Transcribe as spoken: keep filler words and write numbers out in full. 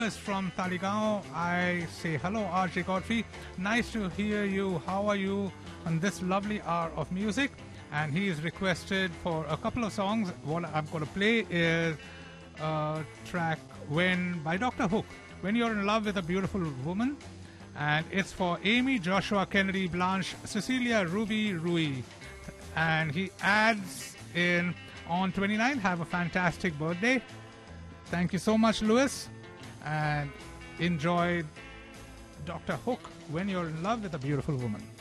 From Taligaon, I say hello, R J Godfrey. Nice to hear you. How are you on this lovely hour of music? And he is requested for a couple of songs. What I'm going to play is a track when by Doctor Hook, When You're in Love with a Beautiful Woman. And it's for Amy, Joshua, Kennedy, Blanche, Cecilia, Ruby, Rui. And he adds in on twenty-nine, have a fantastic birthday. Thank you so much, Louis. And enjoy Doctor Hook, When You're in Love with a Beautiful Woman.